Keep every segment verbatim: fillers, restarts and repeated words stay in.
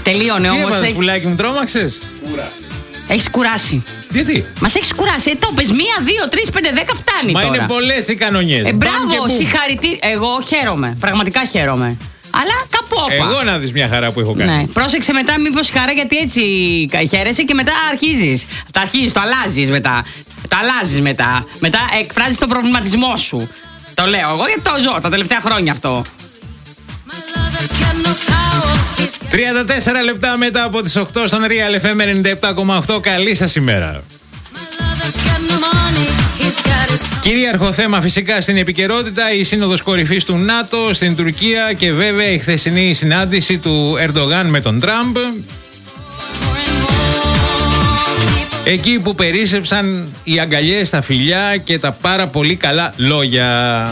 Τελείωνε όμως. Τι έβαλες, πουλάκι μου, τρόμαξες? Κούραση. Έχεις κουράσει. Γιατί? Μας έχεις κουράσει. Ε, το πες μία, δύο, τρεις, πέντε, δέκα φτάνει. Μα τώρα. είναι πολλές οι κανονιές. Ε, μπράβο, συγχαρητήρια. Εγώ χαίρομαι. Πραγματικά χαίρομαι. Αλλά κάπου όπα. Εγώ να δεις μια χαρά που έχω κάνει. Ναι. Πρόσεξε μετά, μήπως χαρά, γιατί έτσι χαίρεσαι και μετά αρχίζεις. Τα αρχίζεις, το αλλάζεις μετά. Το αλλάζεις μετά. Μετά εκφράζεις τον προβληματισμό σου. Το λέω εγώ γιατί το ζω τα τελευταία χρόνια αυτό. τριάντα τέσσερα λεπτά μετά από τις οκτώ στον Real εφ εμ ενενήντα επτά κόμμα οκτώ. Καλή σας ημέρα. Κυρίαρχο θέμα φυσικά στην επικαιρότητα, η σύνοδος κορυφής του ΝΑΤΟ στην Τουρκία και βέβαια η χθεσινή συνάντηση του Ερντογάν με τον Τραμπ. Εκεί που περίσσεψαν οι αγκαλιές, τα φιλιά και τα πάρα πολύ καλά λόγια.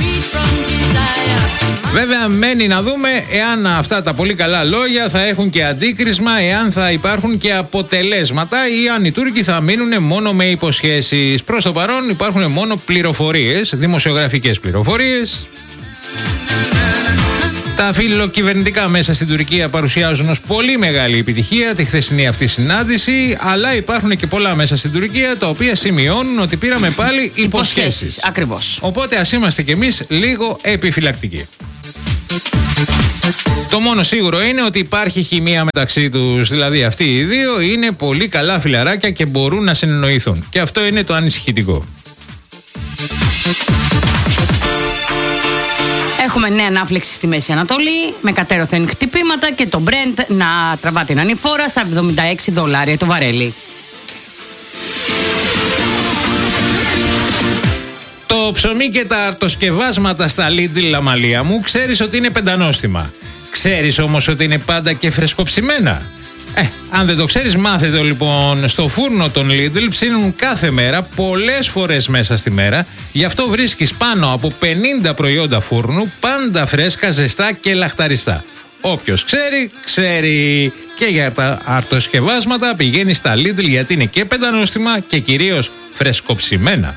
Βέβαια μένει να δούμε εάν αυτά τα πολύ καλά λόγια θα έχουν και αντίκρισμα, εάν θα υπάρχουν και αποτελέσματα ή αν οι Τούρκοι θα μείνουν μόνο με υποσχέσεις. Προς το παρόν υπάρχουν μόνο πληροφορίες, δημοσιογραφικές πληροφορίες. Τα φιλοκυβερνητικά μέσα στην Τουρκία παρουσιάζουν ως πολύ μεγάλη επιτυχία τη χθεσινή αυτή συνάντηση, αλλά υπάρχουν και πολλά μέσα στην Τουρκία τα οποία σημειώνουν ότι πήραμε πάλι υποσχέσεις. Υποσχέσεις, ακριβώς. Οπότε ας είμαστε κι εμείς λίγο επιφυλακτικοί. Το μόνο σίγουρο είναι ότι υπάρχει χημεία μεταξύ τους, δηλαδή αυτοί οι δύο είναι πολύ καλά φιλαράκια και μπορούν να συνεννοηθούν. Και αυτό είναι το ανησυχητικό. Έχουμε νέα ανάφλεξη στη Μέση Ανατολή με κατέρωθεν χτυπήματα και το Brent να τραβά την ανηφόρα στα εβδομήντα έξι δολάρια το βαρέλι. Το ψωμί και τα αρτοσκευάσματα στα Lidl, Λαμαλία μου, ξέρεις ότι είναι πεντανόστιμα. Ξέρεις όμως ότι είναι πάντα και φρεσκοψημένα. Ε, αν δεν το ξέρεις, μάθε το λοιπόν. Στο φούρνο των Lidl ψήνουν κάθε μέρα, πολλές φορές μέσα στη μέρα. Γι' αυτό βρίσκεις πάνω από πενήντα προϊόντα φούρνου, πάντα φρέσκα, ζεστά και λαχταριστά. Όποιος ξέρει, ξέρει. Και για τα αρτοσκευάσματα πηγαίνει στα Lidl γιατί είναι και πεντανόστιμα και κυρίως φρεσκοψημένα.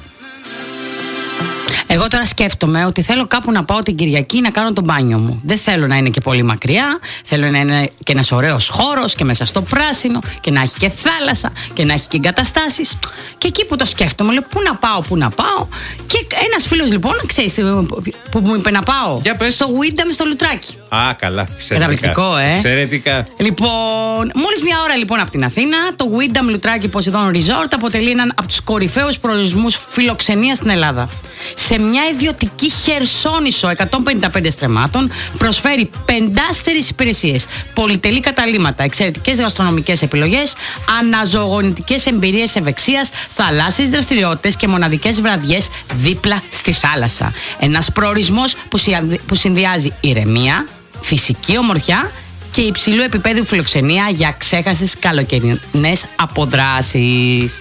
Εγώ τώρα σκέφτομαι ότι θέλω κάπου να πάω την Κυριακή να κάνω το μπάνιο μου. Δεν θέλω να είναι και πολύ μακριά. Θέλω να είναι και ένας ωραίος χώρος και μέσα στο πράσινο και να έχει και θάλασσα και να έχει και εγκαταστάσεις. Και εκεί που το σκέφτομαι, λέω πού να πάω, πού να πάω. Και ένας φίλος λοιπόν, ξέρεις που μου είπε να πάω. Για πες. Στο Windham στο Λουτράκι. Α, καλά. Καταπληκτικό, ε. Εξαιρετικά. Λοιπόν, μόλις μια ώρα λοιπόν από την Αθήνα, το Windham Λουτράκι Poseidon Resort αποτελεί έναν από τους κορυφαίους προορισμούς φιλοξενίας στην Ελλάδα. Σε μια ιδιωτική χερσόνησο εκατόν πενήντα πέντε στρεμμάτων, προσφέρει πεντάστερες υπηρεσίες, πολυτελή καταλύματα, εξαιρετικές γαστρονομικές επιλογές, αναζωογονητικές εμπειρίες ευεξίας, θαλάσσιες δραστηριότητες και μοναδικές βραδιές δίπλα στη θάλασσα. Ένας προορισμός που συνδυάζει ηρεμία, φυσική ομορφιά και υψηλού επίπεδου φιλοξενία για ξέχαστες καλοκαιρινές αποδράσεις.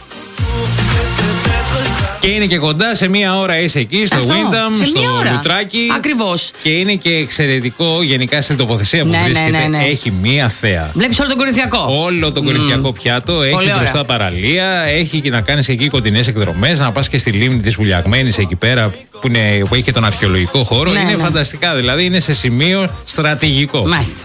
Και είναι και κοντά, σε μία ώρα είσαι εκεί στο Windham, στο Λουτράκι. Ακριβώς. Και είναι και εξαιρετικό γενικά στην τοποθεσία που ναι, βρίσκεται. Ναι, ναι, ναι. Έχει μία θέα. Βλέπεις όλο τον κορινθιακό. Όλο τον κορινθιακό mm. πιάτο. Έχει πολύ μπροστά ωραία. παραλία. Έχει και να κάνεις εκεί κοντινές εκδρομές. Να πας και στη λίμνη της Βουλιαγμένης εκεί πέρα που, είναι, που έχει και τον αρχαιολογικό χώρο. Ναι, είναι ναι. φανταστικά. Δηλαδή είναι σε σημείο στρατηγικό. Μάλιστα.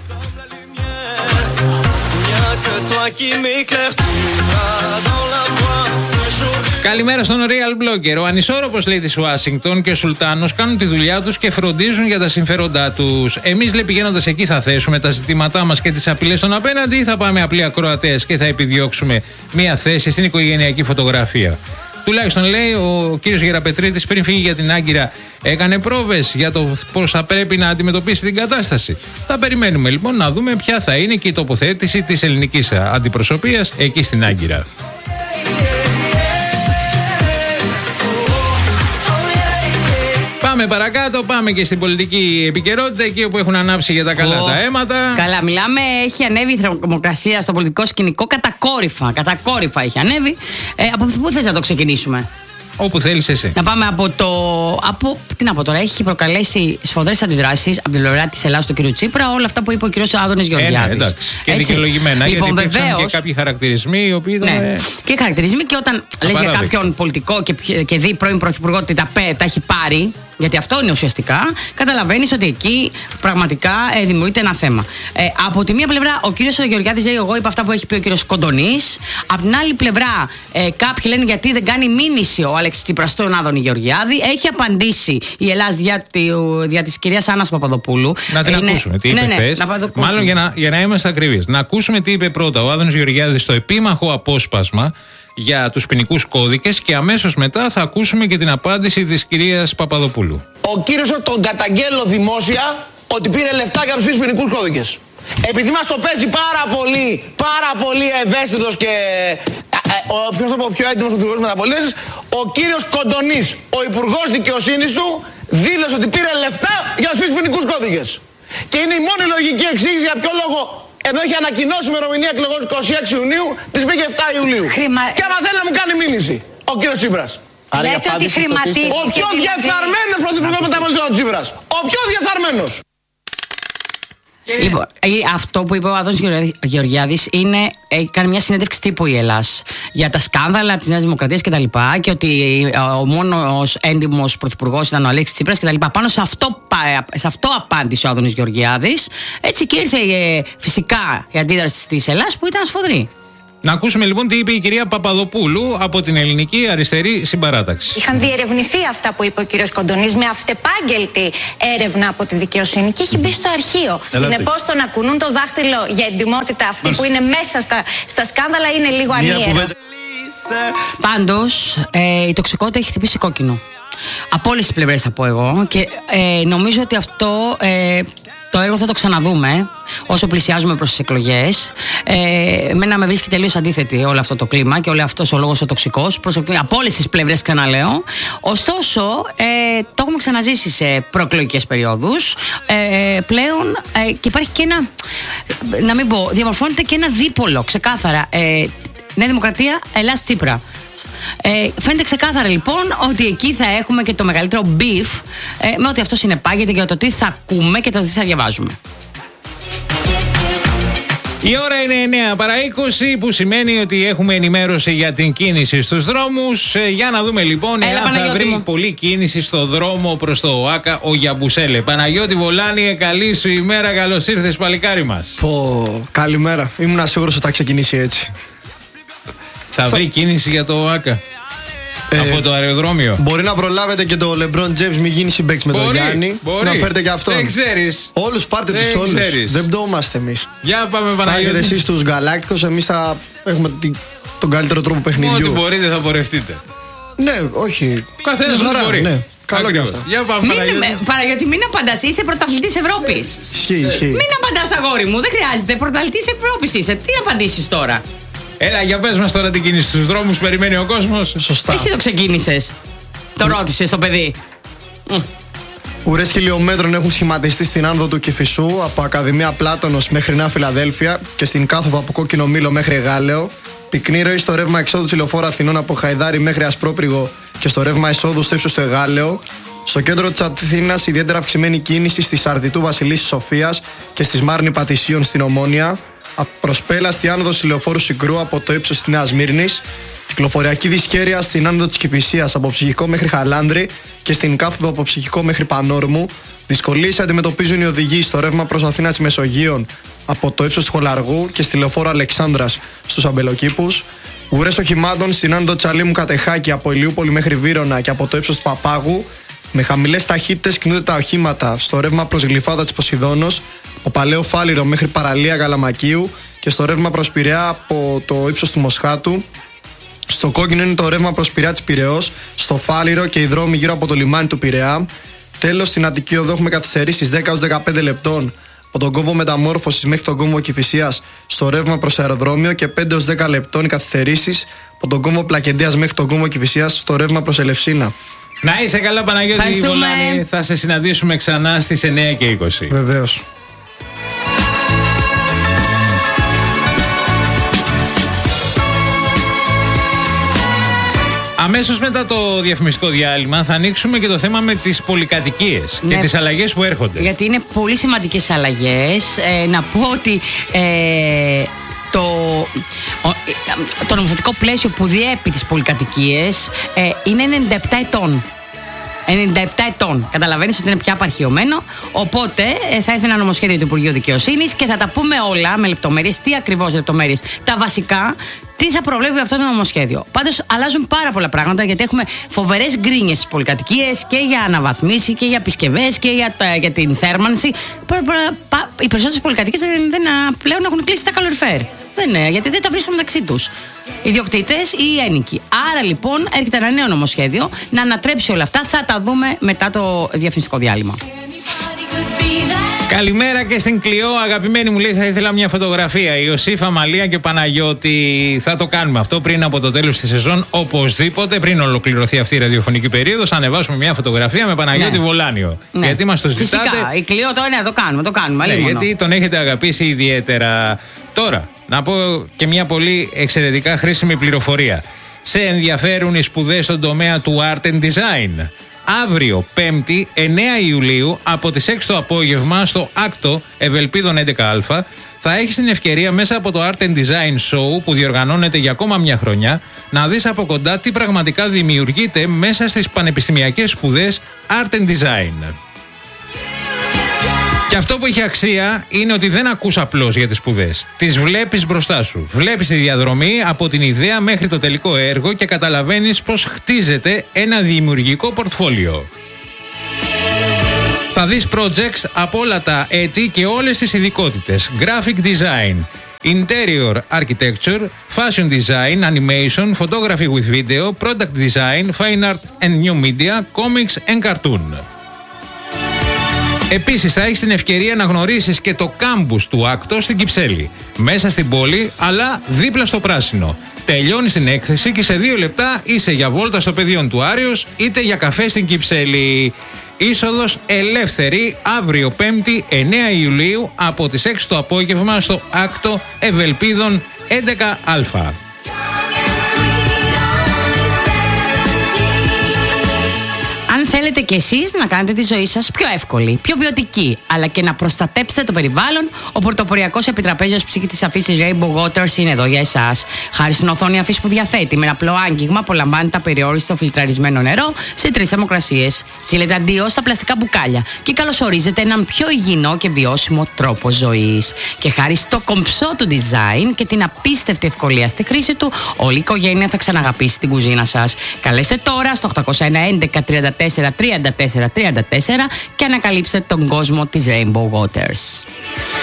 Καλημέρα στον Real Blogger. Ο ανισόρροπος, λέει, της Ουάσιγκτον και ο Σουλτάνος κάνουν τη δουλειά τους και φροντίζουν για τα συμφέροντά τους. Εμείς, λέει, πηγαίνοντας εκεί θα θέσουμε τα ζητήματά μας και τις απειλές των απέναντι ή θα πάμε απλοί ακροατές και θα επιδιώξουμε μία θέση στην οικογενειακή φωτογραφία. Τουλάχιστον, λέει, ο κύριος Γεραπετρίτης πριν φύγει για την Άγκυρα έκανε πρόβες για το πώς θα πρέπει να αντιμετωπίσει την κατάσταση. Θα περιμένουμε λοιπόν να δούμε ποια θα είναι και η τοποθέτηση της ελληνικής αντιπροσωπείας εκεί στην Άγκυρα. Πάμε παρακάτω, πάμε και στην πολιτική επικαιρότητα, εκεί όπου έχουν ανάψει για τα καλά oh. τα αίματα. Καλά, μιλάμε, έχει ανέβει η θερμοκρασία στο πολιτικό σκηνικό κατακόρυφα. Κατακόρυφα έχει ανέβει. Ε, από πού θες να το ξεκινήσουμε? Όπου θέλεις εσύ. Να πάμε από το. Από, τι να πω τώρα, έχει προκαλέσει σφοδρές αντιδράσεις από την πλευρά της Ελλάδας του κ. Τσίπρα όλα αυτά που είπε ο κ. Άδωνης Γεωργιάδης. Ε, ναι, εντάξει. Και δικαιολογημένα, λοιπόν, γιατί υπήρξαν βεβαίως, και κάποιοι χαρακτηρισμοί οι οποίοι ήταν. Ναι. Και χαρακτηρισμοί, και όταν λες για κάποιον πολιτικό και, και δει πρώην πρωθυπουργό ότι τα, τα έχει πάρει. Γιατί αυτό είναι ουσιαστικά. Καταλαβαίνεις ότι εκεί πραγματικά ε, δημιουργείται ένα θέμα. Ε, από τη μία πλευρά, ο κύριος Γεωργιάδης λέει: εγώ είπα αυτά που έχει πει ο κύριος Κοντονής. Από την άλλη πλευρά, ε, κάποιοι λένε γιατί δεν κάνει μήνυση ο Αλέξης Τσίπρας στον Άδωνη Γεωργιάδη. Έχει απαντήσει η Ελλάς δια, δια της κυρίας Άννας Παπαδοπούλου. Να την είναι, ακούσουμε. Τι είπε ναι, χθες. Ναι, Μάλλον για να, για να είμαστε ακριβείς. Να ακούσουμε τι είπε πρώτα ο Άδωνης Γεωργιάδης στο επίμαχο απόσπασμα για τους ποινικούς κώδικες και αμέσως μετά θα ακούσουμε και την απάντηση της κυρίας Παπαδοπούλου. Ο κύριος τον καταγγέλλω δημόσια ότι πήρε λεφτά για τους ποινικούς κώδικες. Επειδή μας το παίζει πάρα πολύ, πάρα πολύ ευαίσθητος και ο, ποιος το πω, πιο έντιμος οδηγός μεταπολίτευσης, ο κύριος Κοντονής, ο υπουργός δικαιοσύνης του, δήλωσε ότι πήρε λεφτά για τους ποινικούς κώδικες. Και είναι η μόνη λογική εξήγηση για ποιο λόγο, ενώ έχει ανακοινώσει ημερομηνία εκλογών είκοσι έξι Ιουνίου, της πήγε εφτά Ιουλίου. Χρημα... Και άμα θέλει να μου κάνει μήνυση ο κύριος Τσίπρας. Λέτε ότι χρηματίστηκε. Ο πιο διεφθαρμένος πρωθυπουργός μεταπολιτών ο Τσίπρας. Ο πιο διεφθαρμένος. Λοιπόν, αυτό που είπε ο Άδωνης Γεωργιάδης είναι, κάνει μια συνέντευξη τύπου η Ελλάς για τα σκάνδαλα της Νέας Δημοκρατίας κτλ. Και, και ότι ο μόνος έντιμος πρωθυπουργός ήταν ο Αλέξης Τσίπρας κτλ. Πάνω σε αυτό, σε αυτό απάντησε ο Άδωνης Γεωργιάδης. Έτσι και ήρθε φυσικά η αντίδραση της Ελλάς που ήταν σφοδρή. Να ακούσουμε λοιπόν τι είπε η κυρία Παπαδοπούλου από την Ελληνική Αριστερή Συμπαράταξη. Είχαν διερευνηθεί αυτά που είπε ο κύριος Κοντονής με αυτεπάγγελτη έρευνα από τη δικαιοσύνη και έχει μπει στο αρχείο. Συνεπώς το να κουνούν το δάχτυλο για εντιμότητα αυτοί που είναι μέσα στα, στα σκάνδαλα είναι λίγο ανίερο. Πάντως ε, η τοξικότητα έχει χτυπήσει κόκκινο. Από όλες τις πλευρές θα πω εγώ και ε, νομίζω ότι αυτό ε, το έργο θα το ξαναδούμε όσο πλησιάζουμε προς τις εκλογές. Ε, εμένα με βρίσκει τελείως αντίθετη όλο αυτό το κλίμα και όλο αυτός ο λόγος ο τοξικός από όλες τις πλευρές, ξαναλέω. Ωστόσο ε, το έχουμε ξαναζήσει σε προεκλογικές περιόδους ε, πλέον ε, και υπάρχει και ένα, να μην πω, διαμορφώνεται και ένα δίπολο ξεκάθαρα. ε, Νέα Δημοκρατία, Ελλάς Τσίπρα. Ε, φαίνεται ξεκάθαρα λοιπόν ότι εκεί θα έχουμε και το μεγαλύτερο beef ε, με ό,τι αυτό συνεπάγεται για το τι θα ακούμε και το τι θα διαβάζουμε. Η ώρα είναι εννιά παρά είκοσι, που σημαίνει ότι έχουμε ενημέρωση για την κίνηση στους δρόμους. Ε, για να δούμε λοιπόν Έλα, εάν θα βρει μου. πολλή κίνηση στο δρόμο προς το ΟΑΚΑ ο Γιαμπουσέλε. Παναγιώτη Βολάνη, καλή σου ημέρα, καλώς ήρθες παλικάρι μας. Πω, καλημέρα, ήμουν σίγουρος ότι θα ξεκινήσει έτσι. Θα βρει κίνηση για το ΟΑΚΑ ε, από το αεροδρόμιο. Μπορεί να προλάβετε και το LeBron James μην γίνει συμπαίκτης με τον Γιάννη. Μπορεί. Να φέρετε και αυτόν. Δεν ξέρεις. Όλους πάρτε Δεν τους όλους. ξέρεις. Δεν πτώμαστε εμείς. Για πάμε Παναγιώτη. Θα έχετε εσείς τους Γαλάκτικους, εμείς θα έχουμε τον καλύτερο τρόπο παιχνιδιού. Ό,τι μπορείτε θα πορευτείτε. Ναι, όχι. Καθένας ό,τι μπορεί. Ναι. Καλό και αυτό. Για πάμε Μην, Παναγιώτη. Παναγιώτη, μην απαντάς, είσαι πρωταθλητής Ευρώπης. Ισχύει, ισχύει. Μην απαντάς αγόρι μου, δεν χρειάζεται, πρωταθλητής Ευρώπης είσαι. Τι απαντήσεις τώρα. Έλα, για πες μας τώρα την κίνηση στους δρόμους, περιμένει ο κόσμος. Σωστά. Εσύ το ξεκίνησες. Το ρώτησες το παιδί. Ουρές χιλιόμετρων έχουν σχηματιστεί στην άνοδο του Κηφισού από Ακαδημία Πλάτωνος μέχρι Νέα Φιλαδέλφια και στην κάθοδο από Κόκκινο Μήλο μέχρι Εγάλεο. Πυκνή ροή στο ρεύμα εξόδου της λεωφόρου Αθηνών από Χαϊδάρι μέχρι Ασπρόπριγο και στο ρεύμα εισόδου στο ύψος του Εγάλεο. Στο κέντρο της Αθήνας ιδιαίτερα αυξημένη κίνηση στη Σαρδιτού Βασιλής Σοφίας και στη Μάρνη Πατησίων στην Ομόνια. Προσπέλαστη άνοδο της λεωφόρου Συγκρού από το ύψος της Νέας Μύρνης. Κυκλοφοριακή δυσχέρεια στην άνοδο της Κηφισίας από Ψυχικό μέχρι Χαλάνδρη και στην κάθοδο από Ψυχικό μέχρι Πανόρμου. Δυσκολίες αντιμετωπίζουν οι οδηγοί στο ρεύμα προς Αθήνα της Μεσογείων από το ύψος του Χολαργού και στη λεωφόρο Αλεξάνδρας στους Αμπελοκήπους. Ουρές οχημάτων στην άνοδο Τσαλίμου Κατεχάκη από Ηλιούπολη μέχρι Βύρωνα και από το ύψος του Παπάγου. Με χαμηλές ταχύτητες κινούνται τα οχήματα στο ρεύμα προς Γλυφάδα της Ποσειδώνος, από Παλαιό Φάληρο μέχρι Παραλία Γαλαμακίου και στο ρεύμα προς Πειραιά από το ύψος του Μοσχάτου. Στο κόκκινο είναι το ρεύμα προς Πειραιά της Πειραιώς, στο Φάληρο και οι δρόμοι γύρω από το λιμάνι του Πειραιά. Τέλος, στην Αττική Οδό έχουμε καθυστερήσεις δέκα έως δεκαπέντε λεπτών από τον κόμβο Μεταμόρφωσης μέχρι τον κόμβο Κηφισίας στο ρεύμα προς αεροδρόμιο και πέντε έως δέκα λεπτών οι καθυστερήσεις από τον κόμβο Πλακεντίας μέχρι τον κόμβο Κηφισίας στο ρεύμα προς Ελευσίνα. Να είσαι καλά Παναγιώτη Βολάνη, θα σε συναντήσουμε ξανά στις εννιά και είκοσι. Βεβαίως. Αμέσως μετά το διαφημιστικό διάλειμμα θα ανοίξουμε και το θέμα με τις πολυκατοικίες ναι, και τις αλλαγές που έρχονται. Γιατί είναι πολύ σημαντικές αλλαγές. Ε, να πω ότι ε, το, ο, το νομοθετικό πλαίσιο που διέπει τις πολυκατοικίες ε, είναι ενενήντα επτά ετών. ενενήντα επτά ετών. Καταλαβαίνεις ότι είναι πια απαρχιωμένο. Οπότε ε, θα έρθει ένα νομοσχέδιο του Υπουργείου Δικαιοσύνης και θα τα πούμε όλα με λεπτομέρειες. Τι ακριβώς λεπτομέρειες? Τα βασικά. Τι θα προβλέπει αυτό το νομοσχέδιο. Πάντως αλλάζουν πάρα πολλά πράγματα, γιατί έχουμε φοβερές γκρίνιες στις πολυκατοικίες και για αναβαθμίσεις και για επισκευές και για, για την θέρμανση. Οι περισσότερες πολυκατοικίες δεν, δεν, πλέον έχουν κλείσει τα καλοριφέρ. Δεν είναι, γιατί δεν τα βρίσκουν μεταξύ τους. Ιδιοκτήτες ή ένοικοι. Άρα λοιπόν έρχεται ένα νέο νομοσχέδιο να ανατρέψει όλα αυτά. Θα τα δούμε μετά το διαφημιστικό διάλειμμα. Καλημέρα και στην Κλειό, αγαπημένη μου, λέει, θα ήθελα μια φωτογραφία. Ιωσήφα, Μαλία και Παναγιώτη. Θα το κάνουμε αυτό πριν από το τέλος της σεζόν. Οπωσδήποτε, πριν ολοκληρωθεί αυτή η ραδιοφωνική περίοδος, θα ανεβάσουμε μια φωτογραφία με Παναγιώτη, ναι, Βολάνιο. Ναι. Γιατί μας το ζητάτε. Φυσικά, η Κλειό το είναι, το κάνουμε, το κάνουμε. Ναι, γιατί τον έχετε αγαπήσει ιδιαίτερα. Τώρα, να πω και μια πολύ εξαιρετικά χρήσιμη πληροφορία. Σε ενδιαφέρουν οι σπουδές στον τομέα του Art and Design? Αύριο, Πέμπτη, εννέα Ιουλίου, από τις έξι το απόγευμα, στο Άκτο Ευελπίδων έντεκα Α, θα έχεις την ευκαιρία μέσα από το Art and Design Show που διοργανώνεται για ακόμα μια χρονιά να δεις από κοντά τι πραγματικά δημιουργείται μέσα στις πανεπιστημιακές σπουδές Art and Design. Και αυτό που έχει αξία είναι ότι δεν ακούς απλώς για τις σπουδές. Τις βλέπεις μπροστά σου. Βλέπεις τη διαδρομή από την ιδέα μέχρι το τελικό έργο και καταλαβαίνεις πώς χτίζεται ένα δημιουργικό πορτφόλιο. Θα δεις projects από όλα τα έτη και όλες τις ειδικότητες. Graphic design, interior architecture, fashion design, animation, photography with video, product design, fine art and new media, comics and cartoon. Επίσης θα έχεις την ευκαιρία να γνωρίσεις και το κάμπους του Άκτο στην Κυψέλη. Μέσα στην πόλη, αλλά δίπλα στο πράσινο. Τελειώνεις την έκθεση και σε δύο λεπτά είσαι για βόλτα στο πεδίο του Άριος, είτε για καφέ στην Κυψέλη. Είσοδος ελεύθερη αύριο Πέμπτη εννέα Ιουλίου από τις έξι το απόγευμα στο Άκτο Ευελπίδων έντεκα Α. Αν θέλετε κι εσείς να κάνετε τη ζωή σας πιο εύκολη, πιο ποιοτική, αλλά και να προστατέψετε το περιβάλλον, ο πρωτοποριακός επιτραπέζιος ψύχητης αφής της Rainbow Waters είναι εδώ για εσάς. Χάρη στην οθόνη αφής που διαθέτει, με ένα απλό άγγιγμα απολαμβάνετε απεριόριστο φιλτραρισμένο νερό σε τρεις θερμοκρασίες. Στείλετε αντίο στα πλαστικά μπουκάλια και καλωσορίζετε έναν πιο υγιεινό και βιώσιμο τρόπο ζωής. Και χάρη στο κομψό του design και την απίστευτη ευκολία στη χρήση του, όλη η οικογένεια θα ξαναγαπήσει την κουζίνα σας. Καλέστε τώρα στο οκτώ ένα ένα τριάντα τέσσερα τριάντα τέσσερα τριάντα τέσσερα και ανακαλύψτε τον κόσμο της Rainbow Waters.